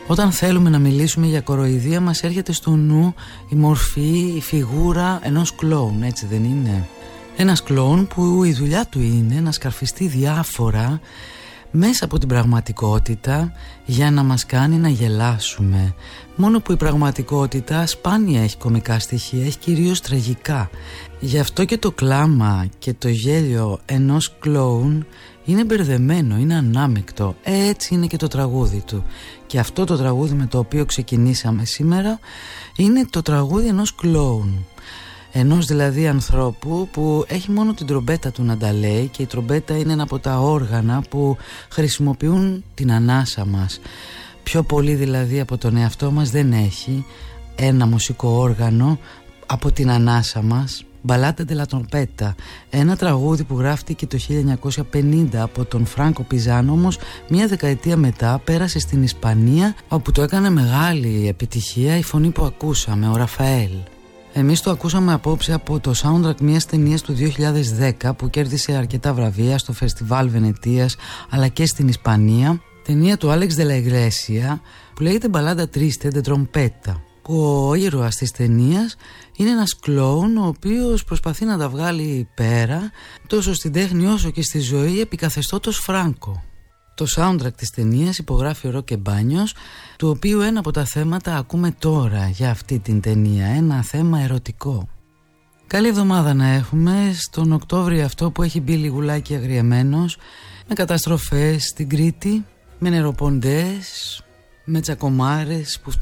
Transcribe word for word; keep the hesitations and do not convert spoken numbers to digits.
Όταν θέλουμε να μιλήσουμε για κοροϊδία μας έρχεται στο νου η μορφή, η φιγούρα ενός κλόουν, έτσι δεν είναι? Ένας κλόουν που η δουλειά του είναι να σκαρφιστεί διάφορα μέσα από την πραγματικότητα για να μας κάνει να γελάσουμε. Μόνο που η πραγματικότητα σπάνια έχει κωμικά στοιχεία, έχει κυρίως τραγικά. Γι' αυτό και το κλάμα και το γέλιο ενός κλόουν είναι μπερδεμένο, είναι ανάμεικτο. Έτσι είναι και το τραγούδι του. Και αυτό το τραγούδι με το οποίο ξεκινήσαμε σήμερα είναι το τραγούδι ενός κλόουν. Ενός δηλαδή ανθρώπου που έχει μόνο την τρομπέτα του να τα λέει, και η τρομπέτα είναι ένα από τα όργανα που χρησιμοποιούν την ανάσα μας. Πιο πολύ δηλαδή από τον εαυτό μας δεν έχει ένα μουσικό όργανο από την ανάσα μας. Μπαλάτε de la Trompeta, ένα τραγούδι που γράφτηκε το χίλια εννιακόσια πενήντα από τον Φράνκο Πιζάνο, όμως μία δεκαετία μετά πέρασε στην Ισπανία, όπου το έκανε μεγάλη επιτυχία η φωνή που ακούσαμε, ο Ραφαέλ. Εμείς το ακούσαμε απόψε από το soundtrack μιας ταινίας του δύο χιλιάδες δέκα που κέρδισε αρκετά βραβεία στο Φεστιβάλ Βενετίας αλλά και στην Ισπανία, ταινία του Άλεξ de la Iglesia που λέγεται Μπαλάντα Triste de Trompeta, που ο ήρωας της ταινίας είναι ένας κλόουν ο οποίος προσπαθεί να τα βγάλει πέρα τόσο στην τέχνη όσο και στη ζωή επί καθεστώτος Φράνκο. Το soundtrack της ταινίας υπογράφει ο Ρόκε Μπάνιος, του οποίου ένα από τα θέματα ακούμε τώρα για αυτή την ταινία, ένα θέμα ερωτικό. Καλή εβδομάδα να έχουμε στον Οκτώβριο αυτό που έχει μπει λιγουλάκι αγριεμένος, με καταστροφές στην Κρήτη, με νεροποντές, με τσακωμάρες που